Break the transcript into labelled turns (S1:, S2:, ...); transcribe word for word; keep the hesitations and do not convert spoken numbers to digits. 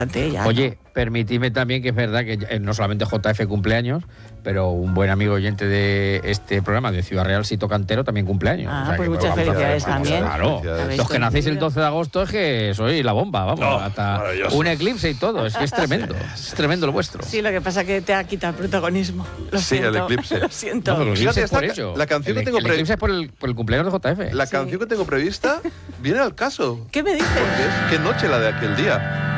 S1: Ya,
S2: Oye, permitidme también que es verdad que no solamente J F cumpleaños, pero un buen amigo oyente de este programa de Ciudad Real, Sito Cantero, también cumpleaños.
S1: Ah,
S2: o sea,
S1: pues
S2: que,
S1: muchas
S2: vamos,
S1: felicidades
S2: vamos,
S1: también.
S2: Claro,
S1: Felicidades.
S2: los que nacéis el doce de agosto es que sois la bomba, vamos,
S3: No,
S2: hasta un eclipse y todo, es que es tremendo, es tremendo lo vuestro.
S1: Sí, lo que pasa es que te ha quitado el protagonismo. Lo
S3: Sí,
S1: siento,
S3: el eclipse.
S1: Lo siento.
S2: No, pero el eclipse
S3: Fíjate,
S2: es por
S3: esta-
S2: ello.
S3: la canción
S2: el,
S3: que tengo
S2: el
S3: pre-
S2: eclipse es por el, por el cumpleaños de J F.
S3: La
S1: Sí.
S3: canción que tengo prevista viene al caso.
S1: ¿Qué me dices?
S3: Porque es Qué noche la de aquel día.